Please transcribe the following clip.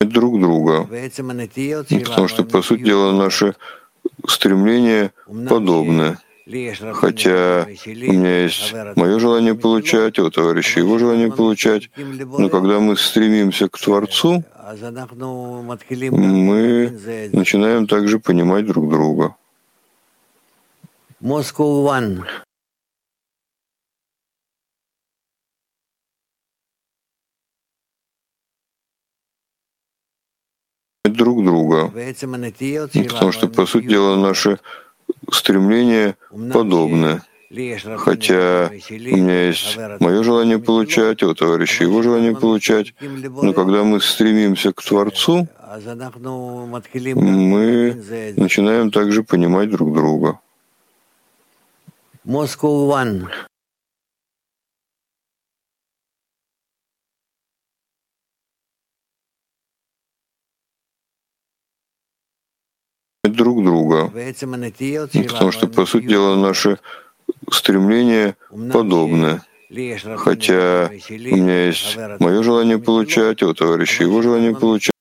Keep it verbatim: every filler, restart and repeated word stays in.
друг друга, потому что, по сути дела, наши стремления подобны. Хотя у меня есть мое желание получать, а у товарища его желание получать, но когда мы стремимся к Творцу, мы начинаем также понимать друг друга. друг друга, потому что, по сути дела, наши стремления подобны. Хотя у меня есть мое желание получать, а у товарища его желание получать, но когда мы стремимся к Творцу, мы начинаем также понимать друг друга. друг друга, потому что, по сути дела, наши стремления подобны. Хотя у меня есть мое желание получать, а у товарища его желание получать.